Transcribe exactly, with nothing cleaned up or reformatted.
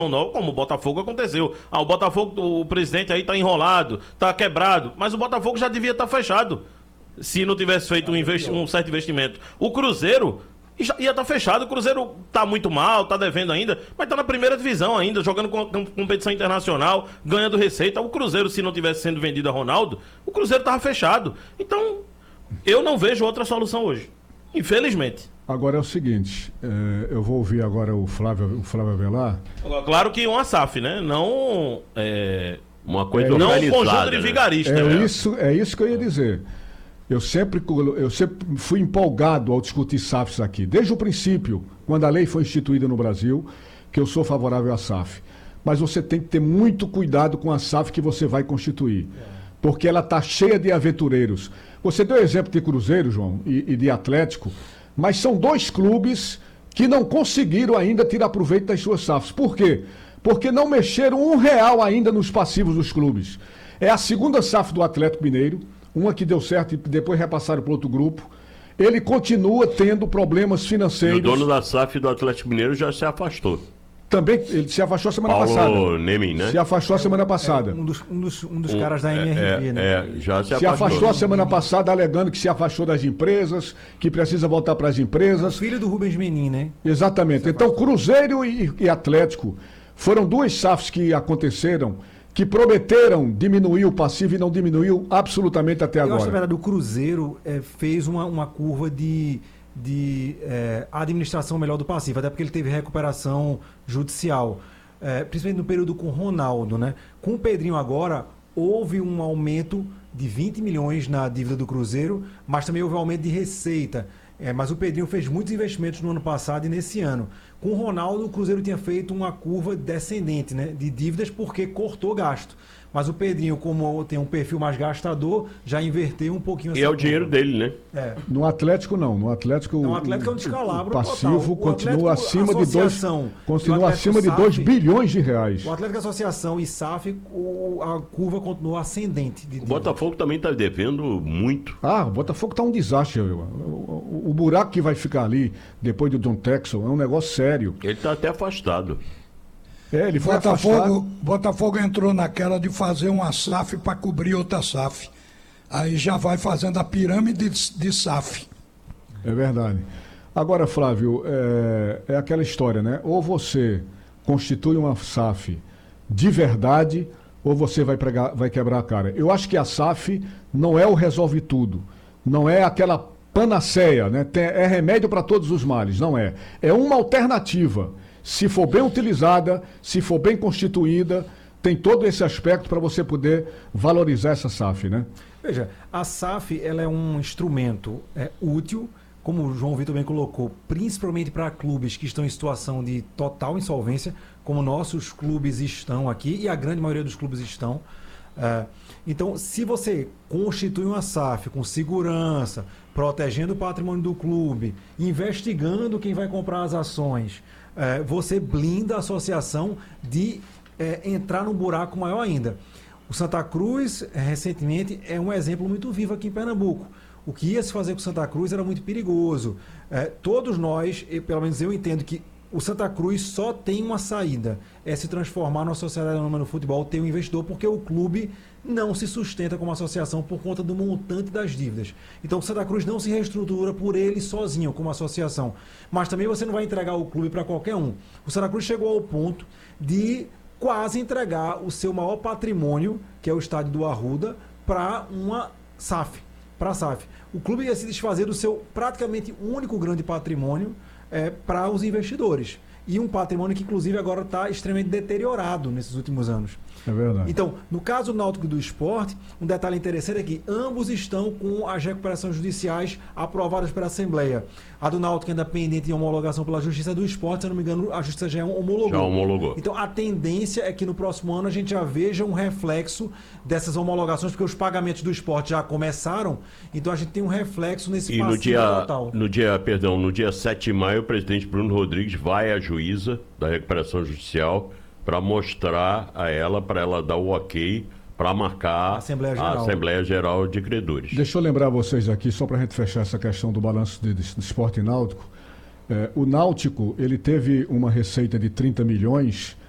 não, como o Botafogo aconteceu. Ah, o Botafogo, o presidente aí tá enrolado, tá quebrado, mas o Botafogo já devia estar fechado se não tivesse feito um, investi- um certo investimento. O Cruzeiro já ia estar fechado, o Cruzeiro tá muito mal, tá devendo ainda, mas tá na primeira divisão ainda, jogando com, com competição internacional, ganhando receita. O Cruzeiro, se não tivesse sendo vendido a Ronaldo, o Cruzeiro tava fechado. Então, eu não vejo outra solução hoje, infelizmente. Agora é o seguinte, é, eu vou ouvir agora o Flávio, o Flávio Avelar. Claro que uma S A F, né? Não é, uma coisa é, não um organizada, conjunto de vigaristas. É, né? isso, é isso que eu ia dizer. Eu sempre, eu sempre fui empolgado ao discutir S A Fs aqui. Desde o princípio, quando a lei foi instituída no Brasil, que eu sou favorável à S A F. Mas você tem que ter muito cuidado com a S A F que você vai constituir. Porque ela está cheia de aventureiros. Você deu exemplo de Cruzeiro, João, e, e de Atlético, mas são dois clubes que não conseguiram ainda tirar proveito das suas S A Fs. Por quê? Porque não mexeram um real ainda nos passivos dos clubes. É a segunda S A F do Atlético Mineiro, uma que deu certo e depois repassaram para outro grupo. Ele continua tendo problemas financeiros. E o dono da S A F do Atlético Mineiro já se afastou. Também, ele se afastou a semana Paulo passada. Nemin, né? Se afastou a semana passada. É, um dos, um dos, um dos Um- caras da é, M R V, é, né? é, já se, Se afastou. afastou a semana passada, alegando que se afastou das empresas, que precisa voltar para as empresas. Filho do Rubens Menin, né? Exatamente. Então, Cruzeiro e, e Atlético foram duas S A Fs que aconteceram, que prometeram diminuir o passivo e não diminuiu absolutamente até Eu acho, na agora. verdade, o Cruzeiro é, fez uma, uma curva de, de é, administração melhor do passivo, até porque ele teve recuperação judicial, é, principalmente no período com o Ronaldo, né? Com o Pedrinho agora, houve um aumento de vinte milhões na dívida do Cruzeiro, mas também houve um aumento de receita. É, mas o Pedrinho fez muitos investimentos no ano passado e nesse ano. Com o Ronaldo, o Cruzeiro tinha feito uma curva descendente, né, de dívidas porque cortou gasto. Mas o Pedrinho, como tem um perfil mais gastador, já inverteu um pouquinho. E essa é o curva. dinheiro dele, né? É. No Atlético, não. No Atlético, Não, o Atlético é um descalabro o passivo total. O continua Atlético, acima de dois, associação, o continua Atlético acima de S A F, dois bilhões de reais. O Atlético Associação e S A F, o- a curva continua ascendente. De O dívida. Botafogo também está devendo muito. Ah, o Botafogo tá um desastre. O, o- o buraco que vai ficar ali depois do John Texel é um negócio sério. Ele está até afastado. É, ele foi Botafogo, afastado. Botafogo entrou naquela de fazer uma S A F para cobrir outra S A F. Aí já vai fazendo a pirâmide de, de S A F. É verdade. Agora, Flávio, é, é aquela história, né? Ou você constitui uma S A F de verdade, ou você vai, pregar, vai quebrar a cara. Eu acho que a S A F não é o resolve tudo. Não é aquela panaceia, né? Tem- é remédio para todos os males, não é. É uma alternativa. Se for bem utilizada, se for bem constituída, tem todo esse aspecto para você poder valorizar essa S A F, né? Veja, a S A F ela é um instrumento é, útil, como o João Vitor bem colocou, principalmente para clubes que estão em situação de total insolvência, como nossos clubes estão aqui, e a grande maioria dos clubes estão. É, então, se você constitui uma S A F com segurança, protegendo o patrimônio do clube, investigando quem vai comprar as ações, é, você blinda a associação de é, entrar num buraco maior ainda. O Santa Cruz, é, recentemente, é um exemplo muito vivo aqui em Pernambuco. O que ia se fazer com o Santa Cruz era muito perigoso. É, todos nós, e pelo menos eu entendo que o Santa Cruz só tem uma saída, é se transformar numa sociedade anônima no futebol, ter um investidor, porque o clube não se sustenta como associação por conta do montante das dívidas. Então o Santa Cruz não se reestrutura por ele sozinho como associação. Mas também você não vai entregar o clube para qualquer um. O Santa Cruz chegou ao ponto de quase entregar o seu maior patrimônio, que é o estádio do Arruda, para uma S A F. Para a S A F. O clube ia se desfazer do seu praticamente único grande patrimônio é, para os investidores. E um patrimônio que, inclusive, agora está extremamente deteriorado nesses últimos anos. É verdade. Então, no caso do Náutico e do Sport, um detalhe interessante é que ambos estão com as recuperações judiciais aprovadas pela Assembleia. A do Náutico ainda pendente de homologação pela Justiça, do Sport, se eu não me engano, a Justiça já homologou. Já homologou. Então, a tendência é que no próximo ano a gente já veja um reflexo dessas homologações, porque os pagamentos do Sport já começaram, então a gente tem um reflexo nesse E no passivo dia, total. no dia, perdão, no dia sete de maio, o presidente Bruno Rodrigues vai à juíza da recuperação judicial para mostrar a ela, para ela dar o ok para marcar Assembleia a Geral. Assembleia Geral de Credores. Deixa eu lembrar vocês aqui, só para a gente fechar essa questão do balanço de, de, de esporte náutico. É, o Náutico, ele teve uma receita de trinta milhões